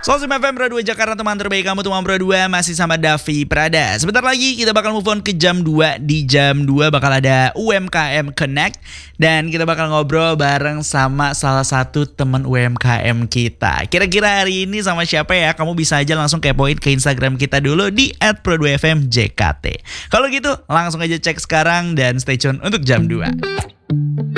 Sosim FM Pro 2 Jakarta, teman terbaik kamu, teman Pro 2 masih sama Davi Prada. Sebentar lagi kita bakal move on ke jam 2. Di jam 2 bakal ada UMKM Connect dan kita bakal ngobrol bareng sama salah satu teman UMKM kita. Kira-kira hari ini sama siapa ya? Kamu bisa aja langsung kepoin ke Instagram kita dulu di @pro2fmjkt. Kalau gitu langsung aja cek sekarang dan stay tune untuk jam 2.